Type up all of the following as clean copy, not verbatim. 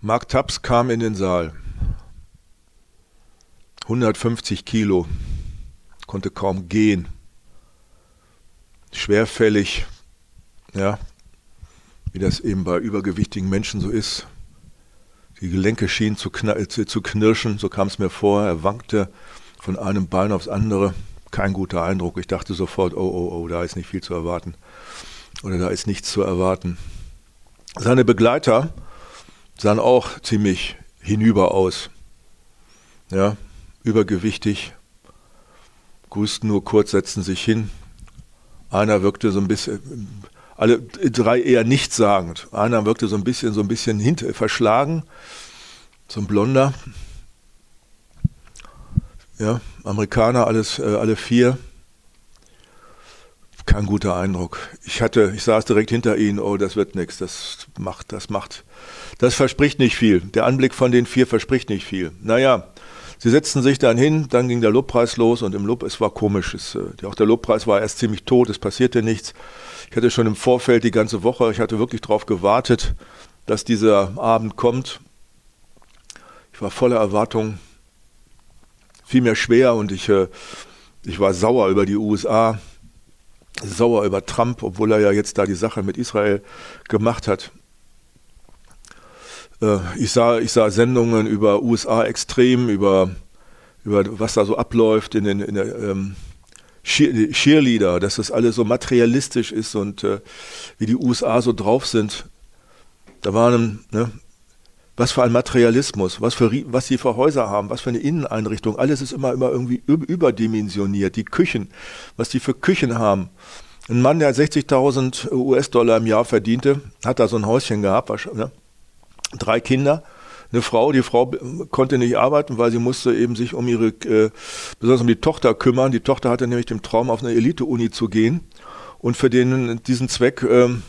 Mark Taps kam in den Saal. 150 Kilo, konnte kaum gehen. Schwerfällig, ja, wie das eben bei übergewichtigen Menschen so ist. Die Gelenke schienen zu knirschen, so kam es mir vor. Er wankte von einem Bein aufs andere. Kein guter Eindruck. Ich dachte sofort, oh, da ist nicht viel zu erwarten. Oder da ist nichts zu erwarten. Seine Begleiter sahen auch ziemlich hinüber aus. Ja, übergewichtig, grüßten nur kurz, setzten sich hin. Einer wirkte so ein bisschen, alle drei eher nichtssagend. Einer wirkte so ein bisschen verschlagen, so ein Blonder. Ja, Amerikaner, alle vier. Kein guter Eindruck. Ich saß direkt hinter ihnen, oh, das wird nichts, das verspricht nicht viel. Der Anblick von den vier verspricht nicht viel. Naja, sie setzten sich dann hin, dann ging der Lobpreis los und es war komisch. Auch der Lobpreis war erst ziemlich tot, es passierte nichts. Ich hatte schon im Vorfeld die ganze Woche, ich hatte wirklich darauf gewartet, dass dieser Abend kommt. Ich war voller Erwartung, fiel mir schwer und ich war sauer über die USA, sauer über Trump, obwohl er ja jetzt da die Sache mit Israel gemacht hat. Ich sah Sendungen über USA extrem, über was da so abläuft in der Cheerleader, dass das alles so materialistisch ist und wie die USA so drauf sind. Da waren, was für ein Materialismus, was sie für Häuser haben, was für eine Inneneinrichtung. Alles ist immer irgendwie überdimensioniert. Die Küchen, was die für Küchen haben. Ein Mann, der 60.000 US-Dollar im Jahr verdiente, hat da so ein Häuschen gehabt, 3 Kinder. Eine Frau, die Frau konnte nicht arbeiten, weil sie musste eben sich besonders um die Tochter kümmern. Die Tochter hatte nämlich den Traum, auf eine Elite-Uni zu gehen. Und für diesen Zweck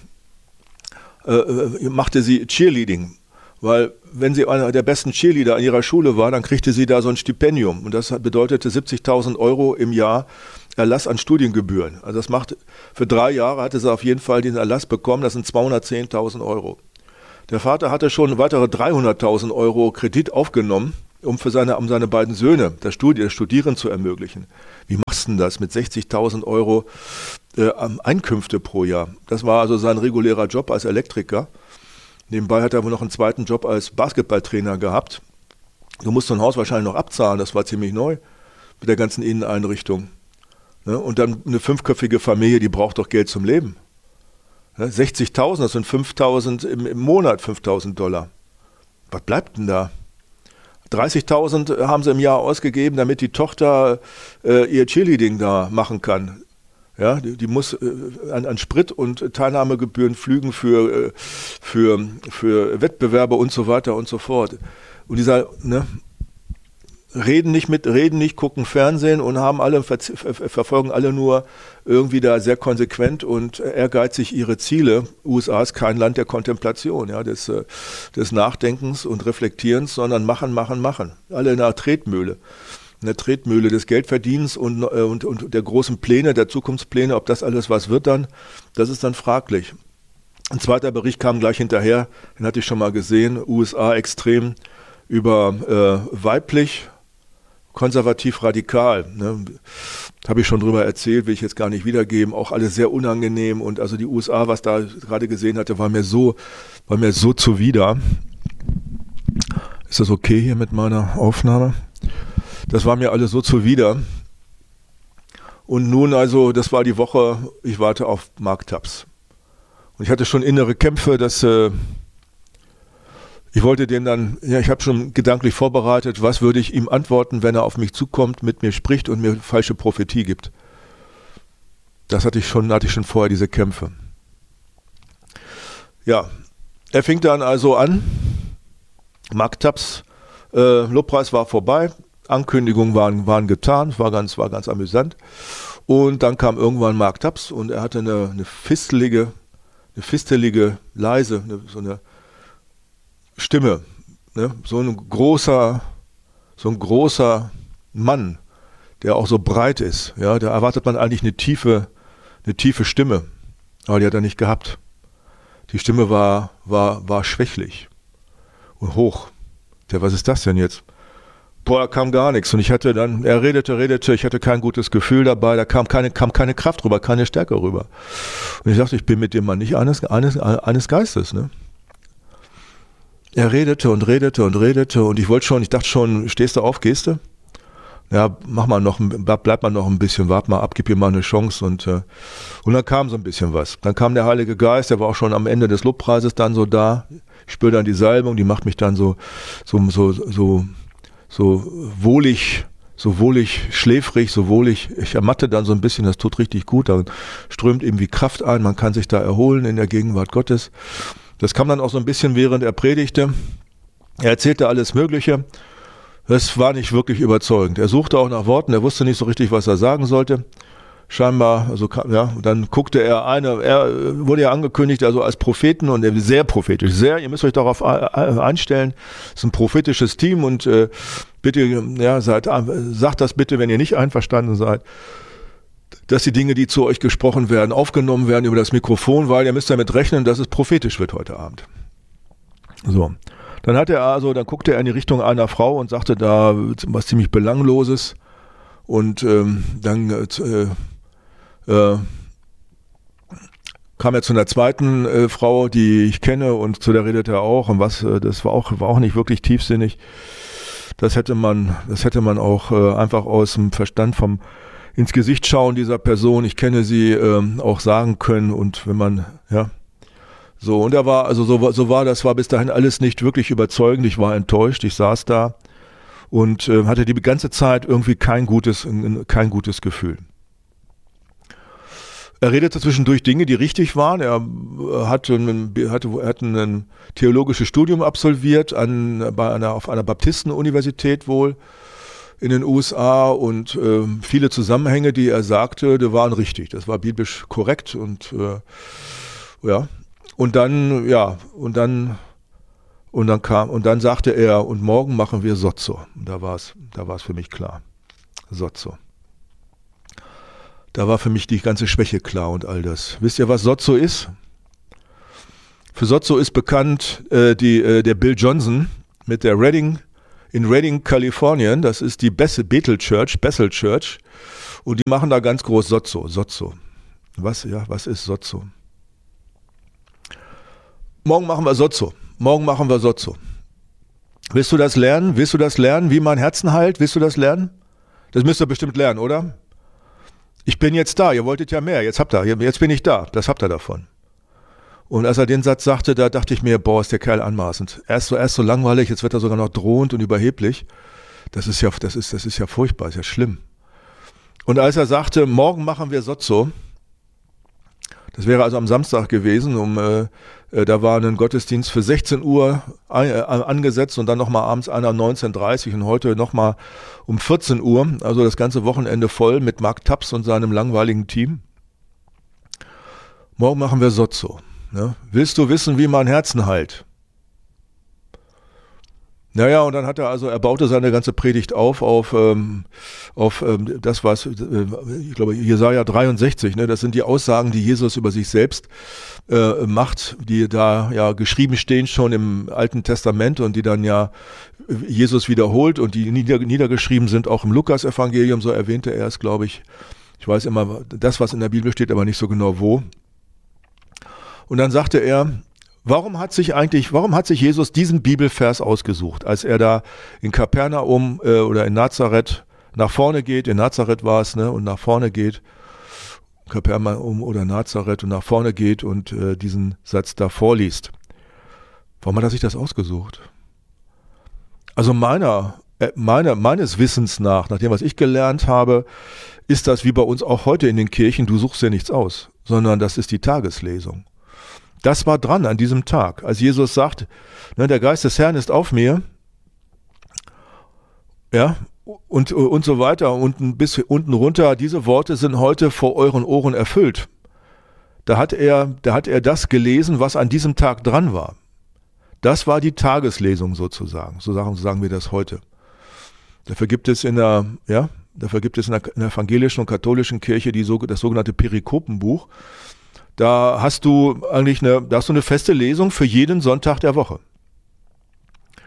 machte sie Cheerleading. Weil wenn sie einer der besten Cheerleader an ihrer Schule war, dann kriegte sie da so ein Stipendium. Und das bedeutete 70.000 Euro im Jahr Erlass an Studiengebühren. Also das macht, für 3 Jahre hatte sie auf jeden Fall den Erlass bekommen, das sind 210.000 Euro. Der Vater hatte schon weitere 300.000 Euro Kredit aufgenommen, um seine beiden Söhne das Studieren zu ermöglichen. Wie machst du denn das mit 60.000 Euro Einkünfte pro Jahr? Das war also sein regulärer Job als Elektriker. Nebenbei hat er wohl noch einen zweiten Job als Basketballtrainer gehabt. Du musst so ein Haus wahrscheinlich noch abzahlen, das war ziemlich neu mit der ganzen Inneneinrichtung. Und dann eine 5-köpfige Familie, die braucht doch Geld zum Leben. 60.000, das sind 5.000 im Monat, 5.000 Dollar. Was bleibt denn da? 30.000 haben sie im Jahr ausgegeben, damit die Tochter ihr Cheerleading da machen kann. Ja, die muss an Sprit und Teilnahmegebühren, Flügen für Wettbewerbe und so weiter und so fort. Und dieser, reden nicht, gucken Fernsehen und verfolgen alle nur irgendwie da sehr konsequent und ehrgeizig ihre Ziele. USA ist kein Land der Kontemplation, ja, des Nachdenkens und Reflektierens, sondern machen. Alle in einer Tretmühle. In der Tretmühle des Geldverdienens und der großen Pläne, der Zukunftspläne, ob das alles was wird dann, das ist dann fraglich. Ein zweiter Bericht kam gleich hinterher, den hatte ich schon mal gesehen, USA extrem über weiblich, konservativ-radikal. Habe ich schon drüber erzählt, will ich jetzt gar nicht wiedergeben, auch alles sehr unangenehm und also die USA, was da gerade gesehen hatte, war mir so zuwider. Ist das okay hier mit meiner Aufnahme? Das war mir alles so zuwider. Und nun also, das war die Woche, ich warte auf Mark Taps. Und ich hatte schon innere Kämpfe, dass ich wollte den dann, ich habe schon gedanklich vorbereitet, was würde ich ihm antworten, wenn er auf mich zukommt, mit mir spricht und mir falsche Prophetie gibt. Das hatte ich schon vorher, diese Kämpfe. Ja, er fing dann also an, Mark Taps, Lobpreis war vorbei, Ankündigungen waren getan, war ganz amüsant. Und dann kam irgendwann Mark Taps und er hatte eine fistelige, leise, so eine Stimme, so ein großer Mann, der auch so breit ist, ja, da erwartet man eigentlich eine tiefe Stimme, aber die hat er nicht gehabt. Die Stimme war schwächlich und hoch. Was ist das denn jetzt? Boah, da kam gar nichts. Und ich hatte dann, er redete, ich hatte kein gutes Gefühl dabei, da kam keine Kraft rüber, keine Stärke rüber. Und ich dachte, ich bin mit dem Mann nicht eines Geistes, ne? Er redete und ich dachte schon, stehst du auf, gehst du? Ja, bleib mal noch ein bisschen, wart mal ab, gib ihm mal eine Chance und dann kam so ein bisschen was. Dann kam der Heilige Geist, der war auch schon am Ende des Lobpreises dann so da. Ich spüre dann die Salbung, die macht mich dann so wohlig, schläfrig, so wohlig. Ich ermatte dann so ein bisschen, das tut richtig gut. Dann strömt irgendwie Kraft ein, man kann sich da erholen in der Gegenwart Gottes. Das kam dann auch so ein bisschen, während er predigte. Er erzählte alles Mögliche. Das war nicht wirklich überzeugend. Er suchte auch nach Worten, er wusste nicht so richtig, was er sagen sollte. Scheinbar, also ja, dann guckte er wurde ja angekündigt, also als Propheten und sehr prophetisch, ihr müsst euch darauf einstellen, es ist ein prophetisches Team und bitte, ja, sagt das bitte, wenn ihr nicht einverstanden seid, dass die Dinge, die zu euch gesprochen werden, aufgenommen werden über das Mikrofon, weil ihr müsst damit rechnen, dass es prophetisch wird heute Abend. So. Dann guckte er in die Richtung einer Frau und sagte da was ziemlich Belangloses und dann kam er zu einer zweiten Frau, die ich kenne und zu der redete er auch und das war auch nicht wirklich tiefsinnig. Das hätte man auch einfach aus dem Verstand ins Gesicht schauen dieser Person, ich kenne sie, auch sagen können und wenn man, ja, so, und er war, also das war bis dahin alles nicht wirklich überzeugend. Ich war enttäuscht, ich saß da und hatte die ganze Zeit irgendwie kein gutes Gefühl. Er redete zwischendurch Dinge, die richtig waren. Er hatte ein theologisches Studium absolviert auf einer Baptistenuniversität wohl in den USA und viele Zusammenhänge, die er sagte, die waren richtig. Das war biblisch korrekt und ja. Und dann sagte er, und morgen machen wir Sozo. Und da war es für mich klar. Sozo. Da war für mich die ganze Schwäche klar und all das. Wisst ihr, was Sozo ist? Für Sozo ist bekannt der Bill Johnson mit der in Redding, Kalifornien. Das ist die Bethel Church. Und die machen da ganz groß Sozo. Was ist Sozo? Morgen machen wir Sozo. Willst du das lernen? Wie man Herzen heilt? Willst du das lernen? Das müsst ihr bestimmt lernen, oder? Ich bin jetzt da, ihr wolltet ja mehr, jetzt bin ich da, das habt ihr davon. Und als er den Satz sagte, da dachte ich mir, boah, ist der Kerl anmaßend. Erst so langweilig, jetzt wird er sogar noch drohend und überheblich. Das ist ja furchtbar, ist ja schlimm. Und als er sagte, morgen machen wir Sozo, das wäre also am Samstag gewesen, da war ein Gottesdienst für 16 Uhr angesetzt und dann nochmal abends einer um 19:30 Uhr und heute nochmal um 14 Uhr, also das ganze Wochenende voll mit Mark Taps und seinem langweiligen Team. Morgen machen wir Sozo. Ne? Willst du wissen, wie man Herzen heilt? Naja, und dann er baute seine ganze Predigt auf das, was, ich glaube, Jesaja 63, ne, das sind die Aussagen, die Jesus über sich selbst macht, die da ja geschrieben stehen schon im Alten Testament und die dann ja Jesus wiederholt und die niedergeschrieben sind auch im Lukas-Evangelium, so erwähnte er es, glaube ich. Ich weiß immer das, was in der Bibel steht, aber nicht so genau wo. Und dann sagte er, warum hat sich Jesus diesen Bibelvers ausgesucht, als er da in Kapernaum oder in Nazareth nach vorne geht, in Nazareth war es, ne, und nach vorne geht, Kapernaum oder Nazareth und nach vorne geht und diesen Satz da vorliest. Warum hat er sich das ausgesucht? Also meines Wissens nach dem, was ich gelernt habe, ist das wie bei uns auch heute in den Kirchen, du suchst ja nichts aus, sondern das ist die Tageslesung. Das war dran an diesem Tag, als Jesus sagt, ne, der Geist des Herrn ist auf mir, ja, und so weiter, und bis unten runter, diese Worte sind heute vor euren Ohren erfüllt. Da hat er das gelesen, was an diesem Tag dran war. Das war die Tageslesung sozusagen, so sagen wir das heute. Dafür gibt es in der evangelischen und katholischen Kirche das sogenannte Perikopenbuch. Da hast du eine feste Lesung für jeden Sonntag der Woche.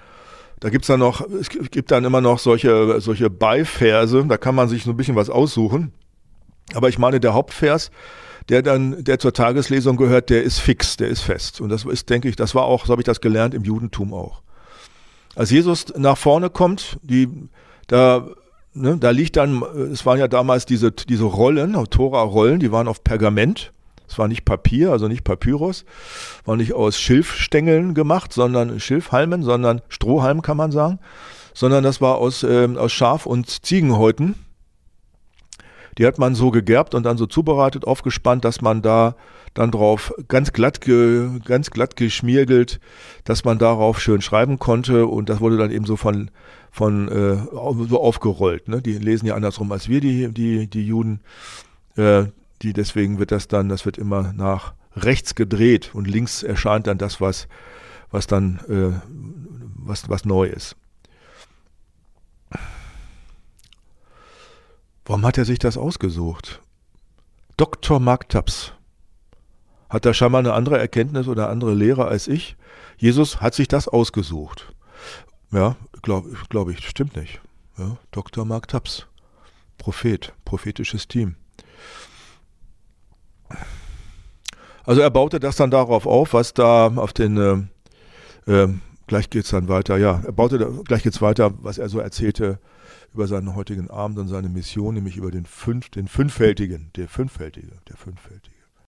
Da gibt's dann noch, es gibt dann immer noch solche Beiverse, da kann man sich so ein bisschen was aussuchen. Aber ich meine, der Hauptvers, der zur Tageslesung gehört, der ist fix, der ist fest. Und das ist, denke ich, das war auch, so habe ich das gelernt, im Judentum auch. Als Jesus nach vorne kommt, da liegt dann, es waren ja damals diese Rollen, Tora-Rollen, die waren auf Pergament. Es war nicht Papier, also nicht Papyrus, war nicht aus Schilfstängeln gemacht, sondern Schilfhalmen, sondern Strohhalm kann man sagen, sondern das war aus Schaf- und Ziegenhäuten. Die hat man so gegerbt und dann so zubereitet, aufgespannt, dass man da dann drauf ganz glatt geschmiergelt, dass man darauf schön schreiben konnte, und das wurde dann eben so so aufgerollt. Ne? Die lesen ja andersrum als wir, die Juden. Deswegen wird das wird immer nach rechts gedreht und links erscheint dann das, was neu ist. Warum hat er sich das ausgesucht? Dr. Mark Taps. Hat er scheinbar eine andere Erkenntnis oder andere Lehre als ich? Jesus hat sich das ausgesucht. Ja, glaube ich, stimmt nicht. Ja, Dr. Mark Taps. Prophetisches Team. Also er baute das dann darauf auf, was da auf den, gleich geht's dann weiter, gleich geht's weiter, was er so erzählte über seinen heutigen Abend und seine Mission, nämlich über der fünffältige.